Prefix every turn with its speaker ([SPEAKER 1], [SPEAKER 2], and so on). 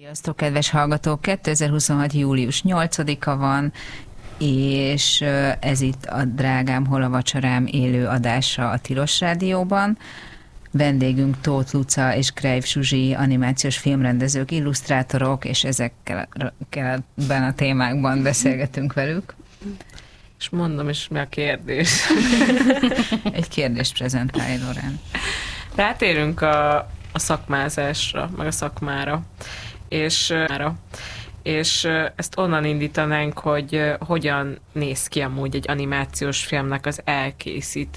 [SPEAKER 1] Sziasztok, kedves hallgatók! 2026. július 8-a van, és ez itt a Drágám, hol a vacsorám élő adása a Tilos Rádióban. Vendégünk Tóth Luca és Kreiv Zsuzsi, animációs filmrendezők, illusztrátorok, és ezekben a témákban beszélgetünk velük.
[SPEAKER 2] És mondom is, mi a kérdés.
[SPEAKER 1] Egy kérdést prezentálj, Lorán.
[SPEAKER 2] Rátérünk a szakmázásra, meg a szakmára. És ezt onnan indítanánk, hogy hogyan néz ki amúgy egy animációs filmnek az elkészítése.